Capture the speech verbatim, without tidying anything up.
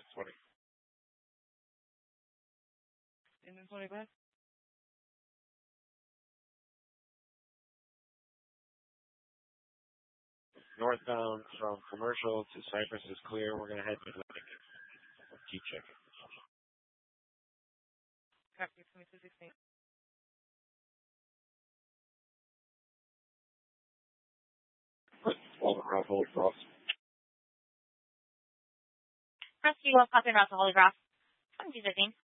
twenty. And then twenty back. Northbound from Commercial to Cypress is clear. We're going to head to Atlantic. Keep checking. Copy, twenty-two sixteen. All across Holy Cross. Rescue one, copy and route to Holy Cross. twenty-two fifteen.